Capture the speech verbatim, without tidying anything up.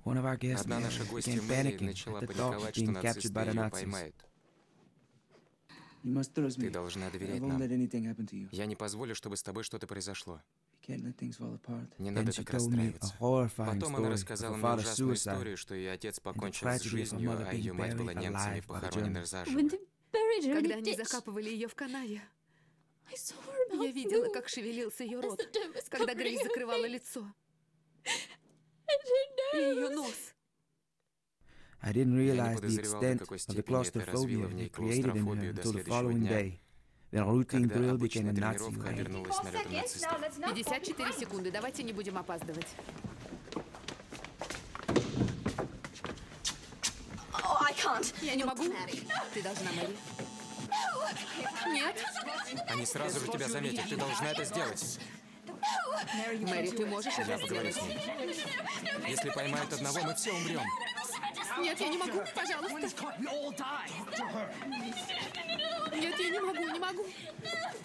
Одна наша гостья Мэри начала паниковать, что нацисты ее поймают. Ты должна доверять нам. Я не позволю, чтобы с тобой что-то произошло. Не надо так расстраиваться. Потом она рассказала мне ужасную историю, что ее отец покончил с жизнью, а ее мать была немцами похоронена заживо. Когда они закапывали ее в канаве, я видела, как шевелился ее рот, когда Грейс закрывала лицо. И ее нос. Я не подозревал, до какой степени это развило в ней клаустрофобию до следующего дня, когда обычная тренировка обернулась налетом нацистов. пятьдесят четыре секунды. Давайте не будем опаздывать. Я не могу. Ты должна, Мэри. Нет. Они сразу же тебя заметят. Ты должна это сделать. Мэри, ты можешь это Я поговорю с сделать? ней. Если поймают одного, мы все умрем. Нет, я не могу. Пожалуйста. Нет, я не могу, не могу.